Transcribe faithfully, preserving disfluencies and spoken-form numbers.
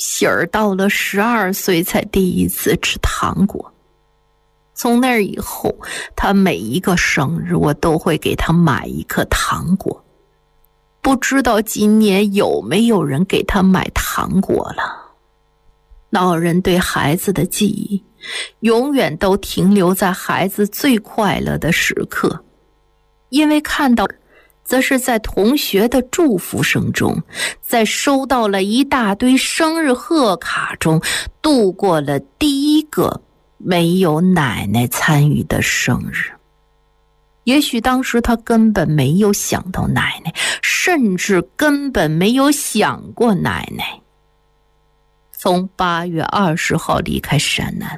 喜儿到了十二岁才第一次吃糖果。从那以后，他每一个生日我都会给他买一颗糖果。不知道今年有没有人给他买糖果了。老人对孩子的记忆永远都停留在孩子最快乐的时刻，因为看到则是在同学的祝福声中，在收到了一大堆生日贺卡中，度过了第一个没有奶奶参与的生日。也许当时他根本没有想到奶奶，甚至根本没有想过奶奶。从八月二十号离开山南，